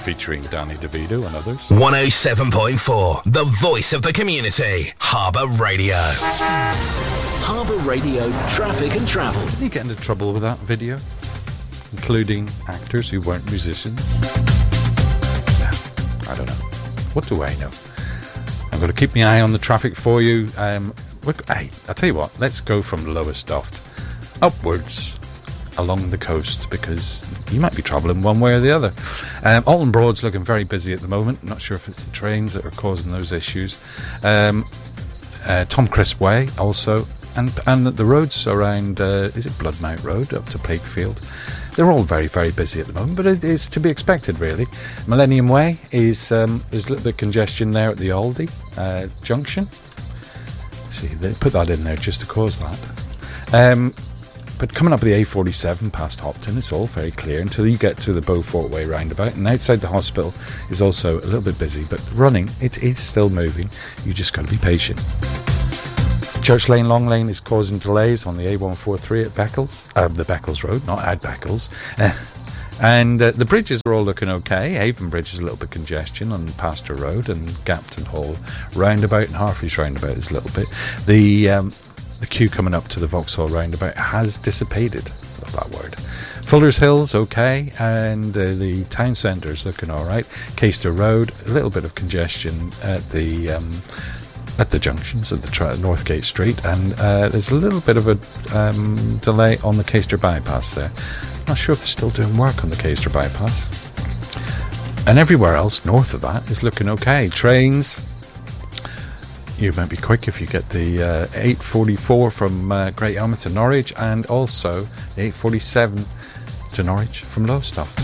featuring Danny DeVito and others. 107.4, the voice of the community. Harbour Radio. Harbour Radio traffic and travel. Didn't you get into trouble with that video? Including actors who weren't musicians? No, I don't know. What do I know? I'm going to keep my eye on the traffic for you. Hey, I'll tell you what, let's go from the lowest oft upwards along the coast, because you might be travelling one way or the other. Alton Broad's looking very busy at the moment. Not sure if it's the trains that are causing those issues. Tom Crisp Way also, and the roads around, is it Bloodmount Road up to Pakefield? They're all very, very busy at the moment, but it is to be expected, really. Millennium Way is there's a little bit of congestion there at the Aldi junction. See, they put that in there just to cause that. But coming up the A47 past Hopton, it's all very clear until you get to the Beaufort Way roundabout. And outside the hospital is also a little bit busy, but running, it is still moving. You just got to be patient. Church Lane, Long Lane is causing delays on the A143 at Beccles. The Beccles Road, not at Beccles. And the bridges are all looking okay. Avon Bridge is a little bit congestion on Pastor Road, and Gapton Hall roundabout and Harfreys roundabout is a little bit. The queue coming up to the Vauxhall roundabout has dissipated. Love that word. Fuller's Hill's okay, and the town centre is looking all right. Caister Road, a little bit of congestion at the junctions at the Northgate Street, and there's a little bit of a delay on the Caister bypass there. Not sure if they're still doing work on the Caister bypass. And everywhere else north of that is looking okay. Trains, you might be quick if you get the 844 from Great Yarmouth to Norwich, and also the 847 to Norwich from Lowestoft.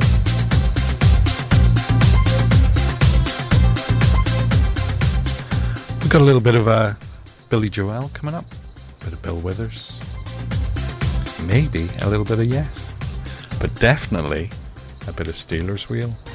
We've got a little bit of Billy Joel coming up, a bit of Bill Withers, maybe a little bit of Yes, but definitely a bit of Steelers Wheel.